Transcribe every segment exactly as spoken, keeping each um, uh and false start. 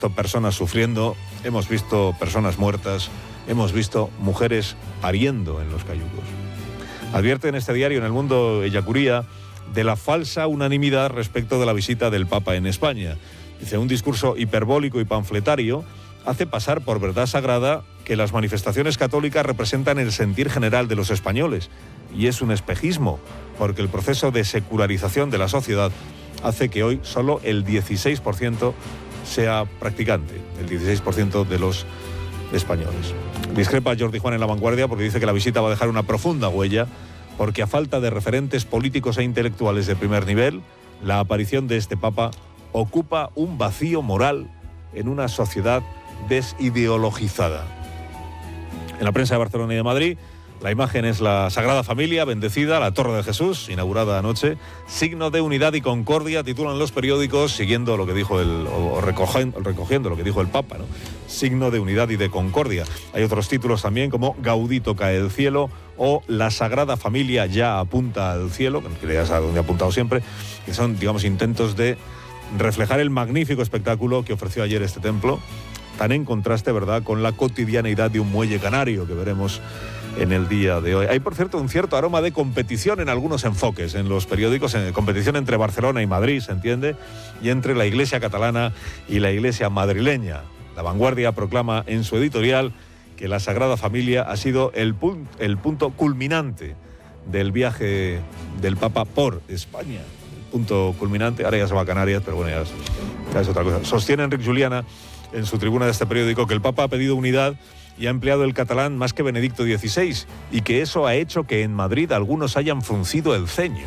personas sufriendo, hemos visto personas muertas, hemos visto mujeres pariendo en los cayucos. Advierte en este diario, en El Mundo, Ellacuría, de la falsa unanimidad respecto de la visita del Papa en España. Dice, un discurso hiperbólico y panfletario hace pasar por verdad sagrada que las manifestaciones católicas representan el sentir general de los españoles, y es un espejismo, porque el proceso de secularización de la sociedad hace que hoy solo el dieciséis por ciento sea practicante, el dieciséis por ciento de los españoles. Discrepa Jordi Juan en La Vanguardia porque dice que la visita va a dejar una profunda huella, porque a falta de referentes políticos e intelectuales de primer nivel, la aparición de este Papa ocupa un vacío moral en una sociedad desideologizada. En la prensa de Barcelona y de Madrid, la imagen es la Sagrada Familia bendecida, la Torre de Jesús, inaugurada anoche, signo de unidad y concordia, titulan los periódicos, siguiendo lo que dijo el, o recogiendo, recogiendo lo que dijo el Papa, ¿no? Signo de unidad y de concordia. Hay otros títulos también como Gaudí toca el cielo o La Sagrada Familia ya apunta al cielo, que ya sabe dónde ha apuntado siempre, que son, digamos, intentos de reflejar el magnífico espectáculo que ofreció ayer este templo, tan en contraste, ¿verdad?, con la cotidianeidad de un muelle canario que veremos en el día de hoy. Hay, por cierto, un cierto aroma de competición en algunos enfoques en los periódicos, en competición entre Barcelona y Madrid, se entiende, y entre la Iglesia catalana y la Iglesia madrileña. La Vanguardia proclama en su editorial que la Sagrada Familia ha sido el, pun- el punto culminante del viaje del Papa por España. El punto culminante, ahora ya se va a Canarias, pero bueno, ya es, ya es otra cosa. Sostiene Enric Juliana en su tribuna de este periódico que el Papa ha pedido unidad y ha empleado el catalán más que Benedicto dieciséis, y que eso ha hecho que en Madrid algunos hayan fruncido el ceño.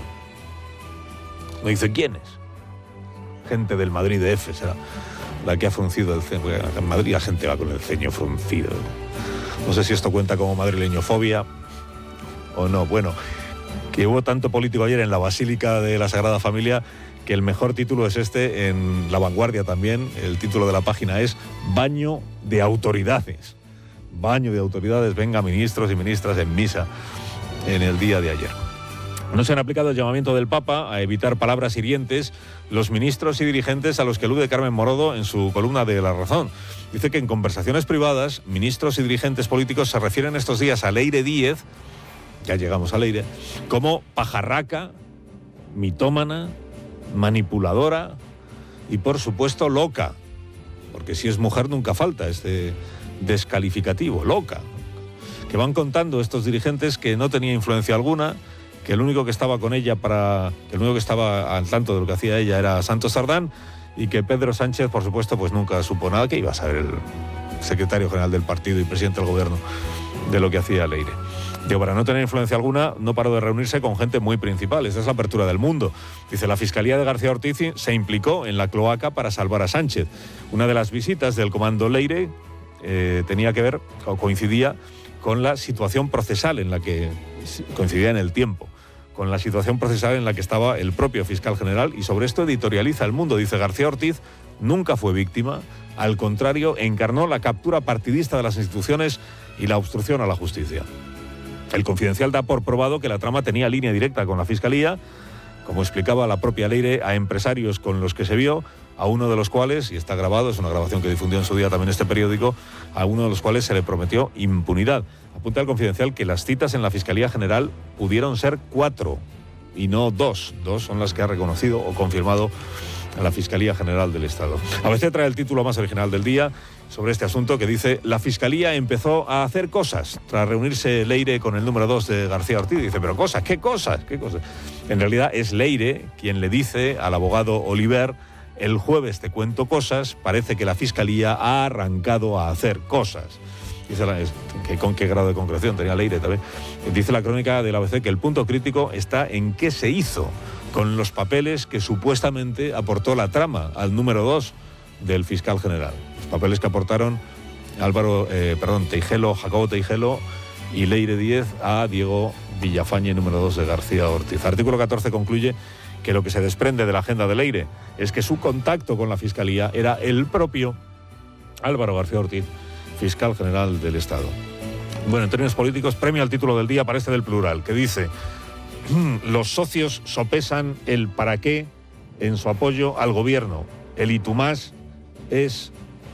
Me dice, ¿quiénes? Gente del Madrid de F será la que ha fruncido el ceño. En Madrid la gente va con el ceño fruncido. No sé si esto cuenta como madrileñofobia o no. Bueno, que hubo tanto político ayer en la Basílica de la Sagrada Familia que el mejor título es este, en La Vanguardia también. El título de la página es Baño de autoridades. Baño de autoridades, venga ministros y ministras en misa en el día de ayer. No se han aplicado el llamamiento del Papa a evitar palabras hirientes los ministros y dirigentes a los que alude Carmen Morodo en su columna de La Razón. Dice que en conversaciones privadas, ministros y dirigentes políticos se refieren estos días a Leire Díez, ya llegamos a Leire, como pajarraca, mitómana, manipuladora y, por supuesto, loca. Porque si es mujer nunca falta este descalificativo, loca. Que van contando estos dirigentes que no tenía influencia alguna, que el único que estaba con ella para, que el único que estaba al tanto de lo que hacía ella era Santos Sardán, y que Pedro Sánchez, por supuesto, pues nunca supo nada, que iba a ser el secretario general del partido y presidente del gobierno, de lo que hacía Leire. Digo, para no tener influencia alguna, no paró de reunirse con gente muy principal. Esta es la apertura del Mundo. Dice, la Fiscalía de García Ortiz se implicó en la cloaca para salvar a Sánchez. Una de las visitas del comando Leire eh, tenía que ver, o coincidía, con la situación procesal en la que, coincidía en el tiempo, con la situación procesal en la que estaba el propio fiscal general, y sobre esto editorializa El Mundo. Dice, García Ortiz nunca fue víctima, al contrario, encarnó la captura partidista de las instituciones y la obstrucción a la justicia. El Confidencial da por probado que la trama tenía línea directa con la Fiscalía, como explicaba la propia Leire, a empresarios con los que se vio, a uno de los cuales, y está grabado, es una grabación que difundió en su día también este periódico, a uno de los cuales se le prometió impunidad. Apunta al Confidencial que las citas en la Fiscalía General pudieron ser cuatro y no dos. Dos son las que ha reconocido o confirmado a la Fiscalía General del Estado. A veces trae el título más original del día sobre este asunto, que dice, la Fiscalía empezó a hacer cosas tras reunirse Leire con el número dos de García Ortiz. Dice, pero cosas, ¿qué cosas? ¿Qué cosas? En realidad es Leire quien le dice al abogado Oliver, el jueves te cuento cosas, parece que la Fiscalía ha arrancado a hacer cosas. Dice la, que con qué grado de concreción tenía Leire también. Dice la crónica del A B C que el punto crítico está en qué se hizo con los papeles que supuestamente aportó la trama al número dos del fiscal general. Los papeles que aportaron Álvaro, eh, perdón, Teijelo, Jacobo Teijelo y Leire Díez a Diego Villafañe, número dos de García Ortiz. Artículo catorce concluye que lo que se desprende de la agenda de Leire es que su contacto con la Fiscalía era el propio Álvaro García Ortiz, fiscal general del Estado. Bueno, en términos políticos, premio al título del día para este del Plural, que dice, los socios sopesan el para qué en su apoyo al gobierno. El y tú más es